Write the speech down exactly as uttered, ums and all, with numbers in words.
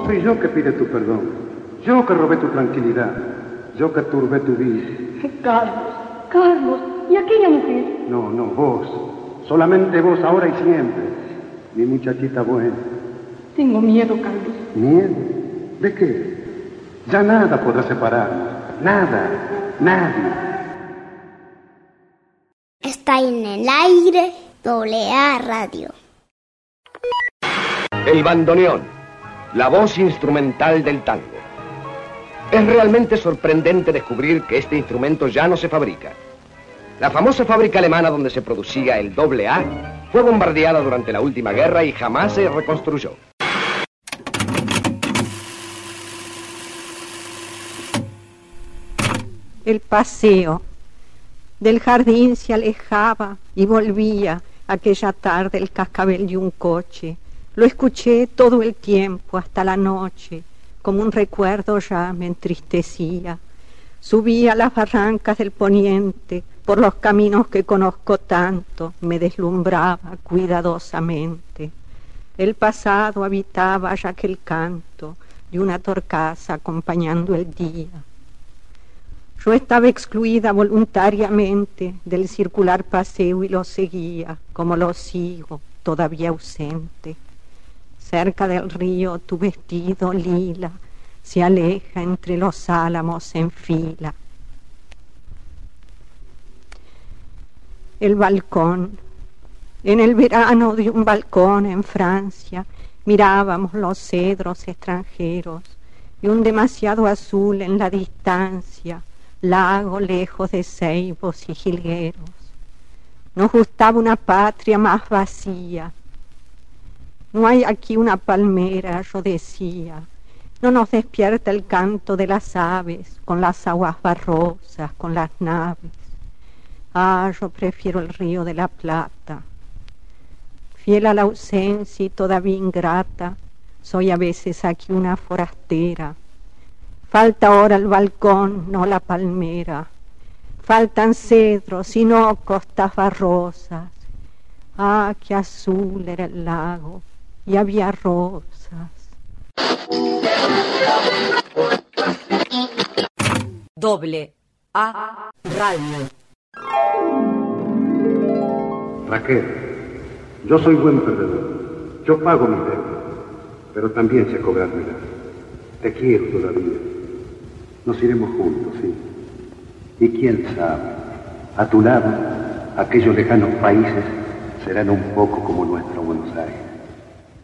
Fui yo que pide tu perdón. Yo que robé tu tranquilidad. Yo que turbé tu vida. Carlos, Carlos, ¿y aquella mujer? No, no, vos. Solamente vos ahora y siempre. Mi muchachita buena. Tengo miedo, Carlos. ¿Miedo? ¿De qué? Ya nada podrá separarnos. Nada. Nadie. Está en el aire doble A Radio. El bandoneón, la voz instrumental del tango. Es realmente sorprendente descubrir que este instrumento ya no se fabrica. La famosa fábrica alemana donde se producía el doble A fue bombardeada durante la última guerra y jamás se reconstruyó. El paseo. Del jardín se alejaba y volvía aquella tarde el cascabel de un coche. Lo escuché todo el tiempo hasta la noche, como un recuerdo ya me entristecía. Subía las barrancas del poniente, por los caminos que conozco tanto, me deslumbraba cuidadosamente. El pasado habitaba ya que el canto de una torcaza acompañando el día. Yo estaba excluida voluntariamente del circular paseo y lo seguía, como lo sigo, todavía ausente. Cerca del río tu vestido lila se aleja entre los álamos en fila. El balcón. En el verano de un balcón en Francia mirábamos los cedros extranjeros y un demasiado azul en la distancia, lago lejos de ceibos y jilgueros. Nos gustaba una patria más vacía. No hay aquí una palmera, yo decía. No nos despierta el canto de las aves, con las aguas barrosas, con las naves. Ah, yo prefiero el río de la Plata. Fiel a la ausencia y todavía ingrata, soy a veces aquí una forastera. Falta ahora el balcón, no la palmera. Faltan cedros y no costas barrosas. Ah, qué azul era el lago y había rosas. Doble A Radio. Raquel, yo soy buen perdedor. Yo pago mis deudas, pero también sé cobrármelas. Te quiero todavía. Nos iremos juntos, sí. Y quién sabe, a tu lado, aquellos lejanos países serán un poco como nuestro Buenos Aires.